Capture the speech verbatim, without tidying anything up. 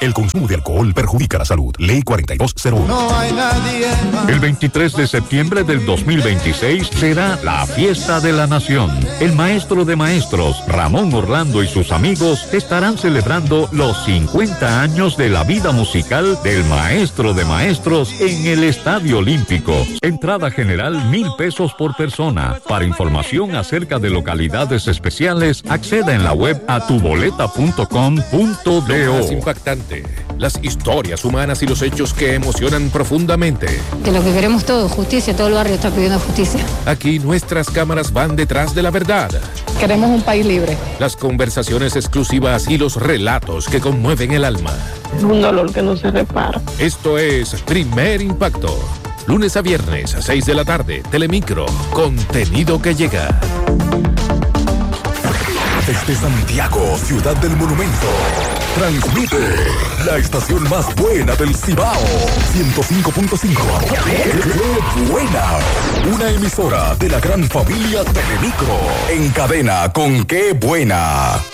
El consumo de alcohol perjudica la salud. Ley cuarenta y dos cero uno. No hay nadie más. El veintitrés de septiembre del dos mil veintiséis será la fiesta de la nación. El maestro de maestros, Ramón Orlando, y sus amigos estarán celebrando los cincuenta años de la vida musical del maestro de maestros en el Estadio Olímpico. Entrada general mil pesos por persona. Para información acerca de localidades especiales, acceda en la web a tu boleta punto com punto do. Lo más impactante, las historias humanas y los hechos que emocionan profundamente. Que lo que queremos todos, justicia, todo el barrio está pidiendo justicia. Aquí nuestras cámaras van detrás de la verdad. Queremos un país libre. Las conversaciones exclusivas y los relatos que conmueven el alma. Un dolor que no se repara. Esto es Primer Impacto. Lunes a viernes a seis de la tarde, Telemicro, contenido que llega. Desde Santiago, ciudad del monumento, transmite la estación más buena del Cibao, ciento cinco punto cinco. ¡Qué buena! Una emisora de la gran familia Telemicro, en cadena con Qué Buena.